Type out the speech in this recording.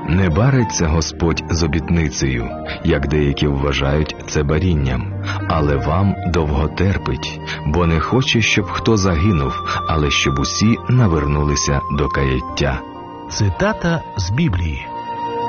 Не бариться Господь з обітницею, як деякі вважають це барінням, але вам довготерпить, бо не хоче, щоб хто загинув, але щоб усі навернулися до каяття. Цитата з Біблії.